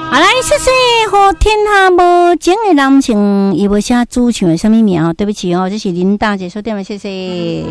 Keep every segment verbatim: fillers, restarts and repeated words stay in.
好来，谢谢和天下无情的男性，伊无写主唱的什么名？对不起哦，这是林大姐说对吗？谢谢。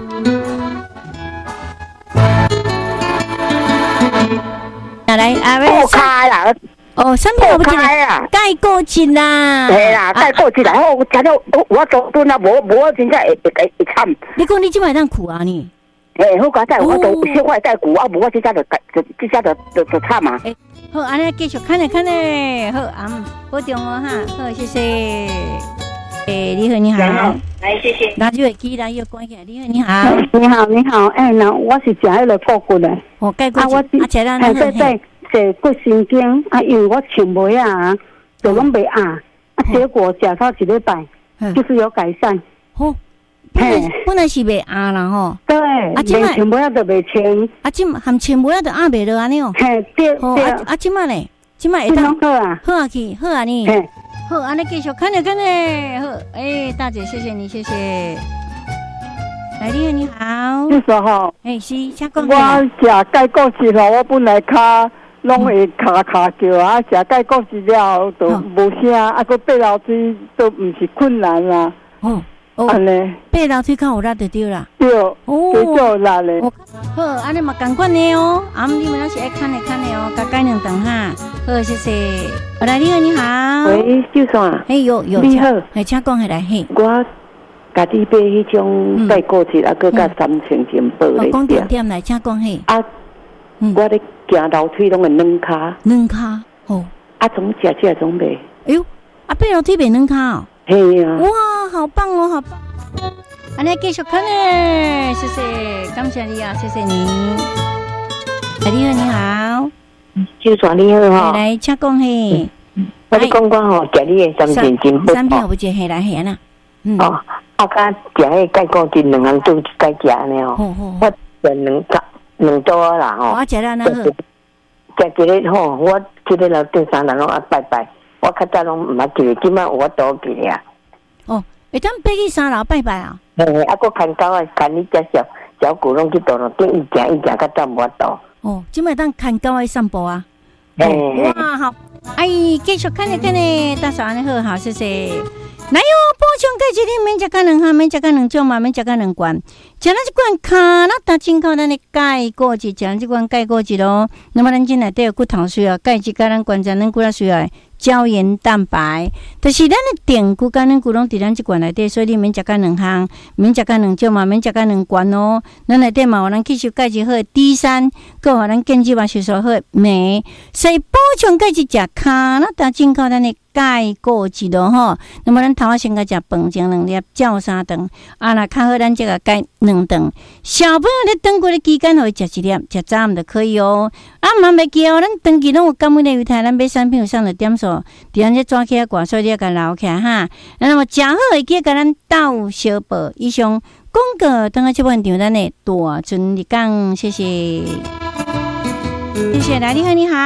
来，阿威， 破开啦！ 哦，什么？破开啊！盖过去啦！ 系啦，盖过去啦！我我真我我做蹲啊，无无真正会会会惨。 你讲你即摆当苦啊你？ 诶，好佳哉，我都小块带骨啊，无我即下就就即下就就就惨嘛。 诶，好，安尼继续看咧看咧，好啊，保重哦哈，好，谢谢。诶，你好，你好， 来，谢谢。 拿就会记啦，要关起来。你好，你好， 你好，你好，哎，那我是食迄个骨骨的， 我盖过， 啊，我啊，食啦， 哎，对对，坐骨神经，啊，因为我穿袂啊，就拢袂压，啊，结果食到一礼拜，就是有改善。 好。本来本来是袂压啦吼， 对，啊，即摆穿袂就袂穿， 啊，即含穿袂就压袂落安尼哦， 嘿，对对， 啊啊，即摆咧，即摆会当好啊， 好啊去，好啊你， 嘿， 好，安尼继续看咧看咧，好，诶，大姐谢谢你，谢谢。来，你好，你好， 你说吼， 诶，是，请讲。 我食钙骨质吼，我本来骹拢会卡卡叫啊，食钙骨质了都无声，啊，个爬楼梯都毋是困难啦， 哦。 哦，安尼爬楼梯较有力就对啦。 对，哦，最有力咧。 好，安尼嘛同款的哦。啊，你们那是爱看的看的哦，加改两顿哈。好，谢谢。来，你好，你好。 喂，秀爽。 嘿，有有。 你好， 哎，请讲下来嘿。 我家己买迄种钙骨质，啊，佮甲三千钱包咧。 讲点点来，请讲嘿。 啊，我咧行楼梯拢会软骹。 软骹，哦。 啊，总食食总袂。 哎呦，啊，爬楼梯袂软骹哦。 嘿呀！ 哇，好棒哦，好棒！安尼继续看呢，谢谢，感谢你啊，谢谢您。哎，你好，你好， 秀爽你好哈， 来，请讲嘿。 我咧讲讲吼，食你的三千金包， 三片有一嘿来嘿啦。 嗯。哦，啊，甲食迄钙骨质两项都该食呢哦。我食两夹两多啦吼。 我食了那好。 食一个吼，我即个楼顶三人拢啊拜拜。我较早拢毋捌记，即摆有我倒记啊。 哦，会当爬去三楼拜拜啊？ 嘿，啊，佫牵狗啊，牵你只小小狗拢去倒咯，顶一行一行，较早无法倒。 哦，即摆当牵狗来散步啊？ 嘿， 哇，好，哎，继续看咧看咧，大嫂安尼好，好，谢谢。来哟，补充钙质你免食到两项，免食到两种嘛，免食到两罐。食咱即罐卡那达进口咱的钙骨质，食咱即罐钙骨质咯。那么咱今内底有骨头需要钙质，甲咱关节咱骨头需要胶原蛋白，就是咱的电骨甲咱骨拢伫咱即罐内底，所以你免食到两项，免食到两种嘛，免食到两罐哦。咱内底嘛有咱吸收钙质好 D 三，佮有咱建质嘛吸收好镁，所以补充钙质食卡那达进口咱的钙骨质咯吼。那么咱头仔先甲食饭前两粒，照三顿，啊若较好咱即个钙两顿。小朋友咧长过咧期间，互伊食一粒，食早暗就可以哦。啊，嘛袂记哦，咱长期拢有感染的犹太，咱买产品有上的点数，伫咱这抓起来挂，所以你要甲留起来哈。那么食好会记甲咱斗小报以上广告，等下这部场咱的大尊你讲，谢谢，谢谢，来，你好，你好。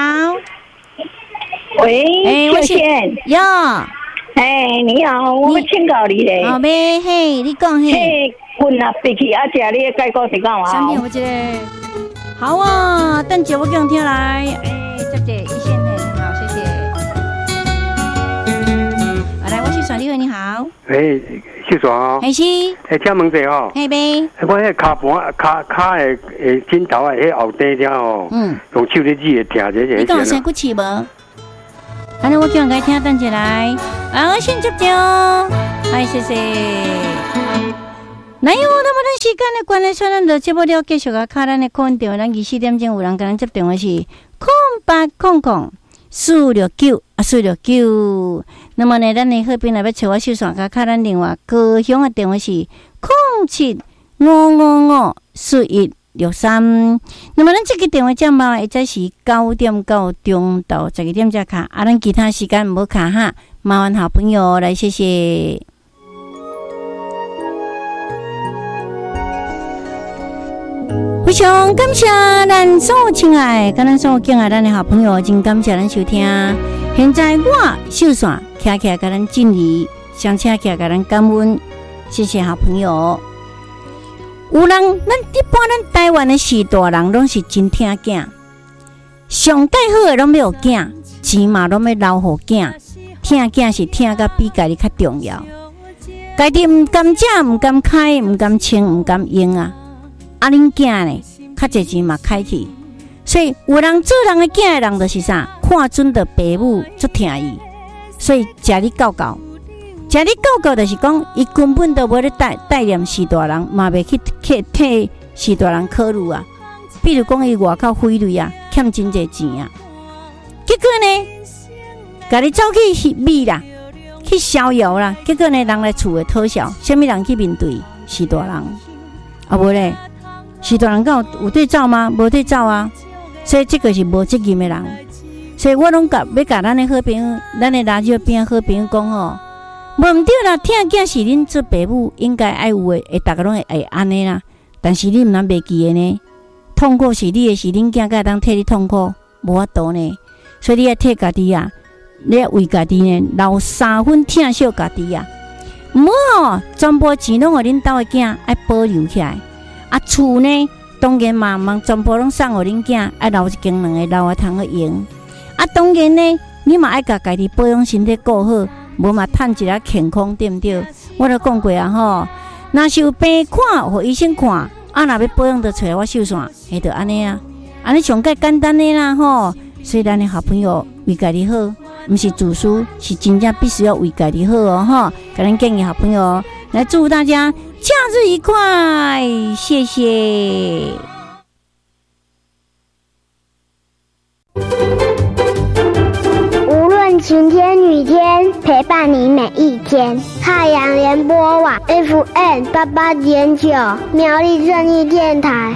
喂，哎，秀贤哟， 哎，你好，我要请教你咧。 好呗，嘿，你讲嘿。 嘿，阮啊，必须啊，食你的钙骨是讲话。 产品有一个，好啊，等下我叫人听来。哎，这个一线嘿，好，谢谢。好，来，我是爽，你好，你好。 哎，秀爽哦。 哎是。 哎，请问者哦。 嘿呗。 我迄骹盘、骹骹的诶枕头啊，迄后底了哦。嗯。用手咧指的听者者。 你讲有生骨刺无？安尼我叫人家听，等下来。啊，我先接着。哎，谢谢。来哟，那么咱时间的关系，所以咱就节目了继续啊，卡咱的空调，咱二十四点钟有人跟咱接电话是空八空空四六九啊四六九。那么呢，咱的后边来要找我秀爽，卡卡咱另外高雄的电话是空七五五五四一六三。那么咱这个电话号码会在是九点到中到十二点才卡，啊，咱其他时间无卡哈。麻烦好朋友来，谢谢。非常感谢咱所有亲爱，跟咱所有敬爱咱的好朋友，真感谢咱收听。现在我秀爽徛起来，跟咱敬礼，相请起来，跟咱感恩，谢谢好朋友。有人，咱一般咱台湾的士大人拢是真听囝，上介好的拢要有囝， 钱嘛拢要留互囝，疼囝是疼甲比家己较重要。家己毋甘食、毋甘开、毋甘穿、毋甘用啊！啊，恁囝呢？较侪钱嘛开去，所以有人做人的囝的人就是啥，看准着爸母足疼伊，所以食你教教，食你教教就是讲，伊根本都无咧带带念士大人，嘛袂去去替士大人考虑啊。比如讲伊外口费瑞啊，欠真侪钱啊，结果呢，家己走去米啦，去逍遥啦，结果呢，人来厝会讨笑，啥物人去面对士大人？啊无咧。士大人有有对照吗？无对照啊，所以这个是无责任的人。所以我拢甲要甲咱的好朋友，咱的radio边好朋友讲哦，无毋对啦，疼囝是恁做爸母应该爱有的，会大家拢会会安尼啦。但是你毋通袂记的呢，痛苦是你的，是恁囝才当替你痛苦，无法度呢。所以你要替家己啊，你要为家己呢留三分疼惜家己啊，毋好哦，全部钱拢互恁兜的囝爱保留起来。啊，厝呢，当然嘛，忙全部拢送互恁囝，爱留一间两个留啊通去用。啊，当然呢，你嘛爱甲家己保养身体顾好，无嘛趁一下健康，对毋对？我都讲过啊吼，若是有病看，互医生看，啊，若要保养就找我秀线，迄就安尼啊，安尼上介简单的啦吼。所以咱的好朋友为家己好，毋是自私，是真正必须要为家己好哦吼。甲咱建议好朋友来祝福大家假日愉快，谢谢。 无论晴天雨天，陪伴你每一天。太阳联播网 F M 八八点九，苗栗正义电台。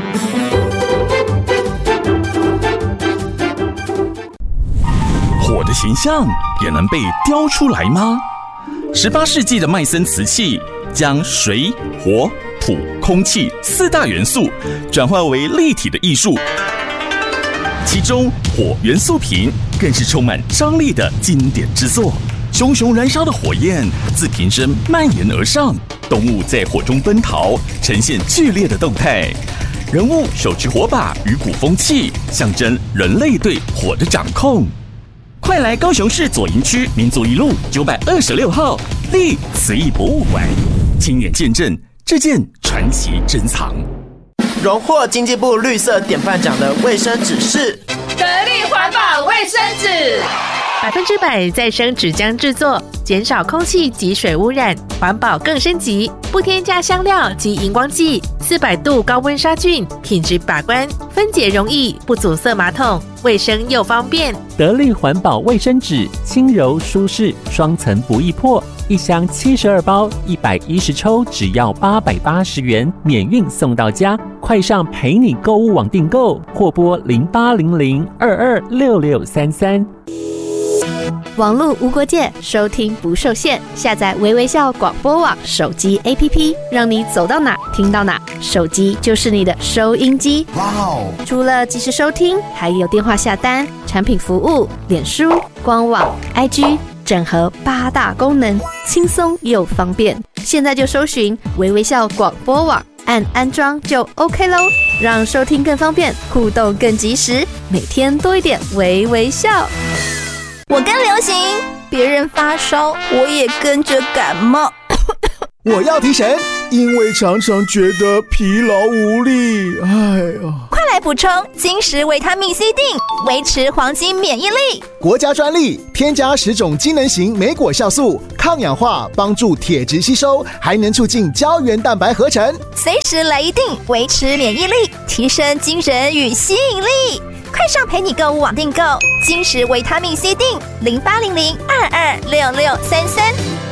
火的形象也能被雕出来吗？十八世纪的麦森瓷器将水、火、土、空气四大元素转化为立体的艺术，其中火元素瓶更是充满张力的经典之作。熊熊燃烧的火焰自瓶身蔓延而上，动物在火中奔逃，呈现剧烈的动态。人物手持火把与鼓风器，象征人类对火的掌控。快来高雄市左营区民族一路九百二十六号立慈义博物馆，亲眼见证这件传奇珍藏。 荣获经济部绿色典范奖的卫生纸是得力环保卫生纸， 百分之百再生纸浆制作，减少空气及水污染，环保更升级，不添加香料及荧光剂，四百度高温杀菌，品质把关，分解容易，不阻塞马桶，卫生又方便。 得力环保卫生纸，轻柔舒适，双层不易破，一箱七十二包，一百一十抽，只要八百八十元，免运送到家。快上陪你购物网订购，或拨零八零零二二六六三三。 网络无国界，收听不受限。下载微微笑广播网手机 A P P， 让你走到哪听到哪。手机就是你的收音机。哇哦！除了即时收听，还有电话下单、产品服务、脸书、官网、I G， 整合八大功能，轻松又方便。现在就搜寻微微笑广播网，按安装就 OK 咯，让收听更方便，互动更及时，每天多一点微微笑。 我跟流行，别人发烧，我也跟着感冒。 我要提神，因为常常觉得疲劳无力。哎呀， 快来补充金石维他命 C 锭，维持黄金免疫力。 国家专利，添加十种机能型莓果酵素，抗氧化，帮助铁质吸收，还能促进胶原蛋白合成。 随时来一锭，维持免疫力，提升精神与吸引力。快上陪你购物网订购金石维他命 C 锭，零八零零二二六六三三。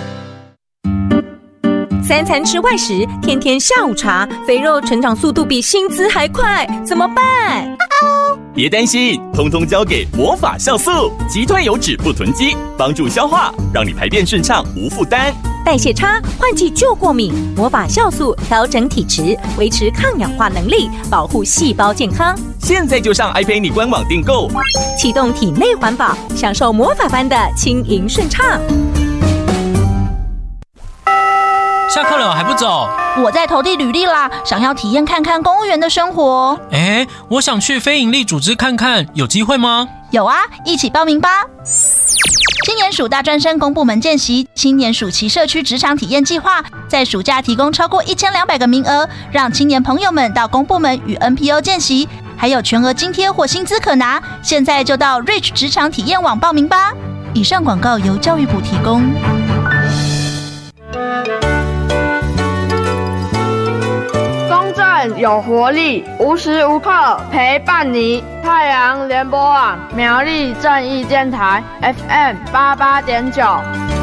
三餐吃外食，天天下午茶，肥肉成长速度比薪资还快，怎么办？ 别担心，通通交给魔法酵素，击退油脂不囤积，帮助消化，让你排便顺畅无负担。 代谢差，换季就过敏，魔法酵素调整体质，维持抗氧化能力，保护细胞健康。 现在就上爱陪你官网订购， 启动体内环保，享受魔法般的轻盈顺畅。 下课了还不走？ 我在投递履历啦，想要体验看看公务员的生活。 哎，我想去非营利组织看看，有机会吗？ 有啊，一起报名吧！青年署大专生公部门见习，青年暑期社区职场体验计划，在暑假提供超过一千两百个名额，让青年朋友们到公部门与 N P O 见习，还有全额津贴或薪资可拿。现在就到 Reach 职场体验网报名吧！以上广告由教育部提供。 公正有活力，无时无刻陪伴你。太阳联播网苗栗正义电台 F M 八八点九。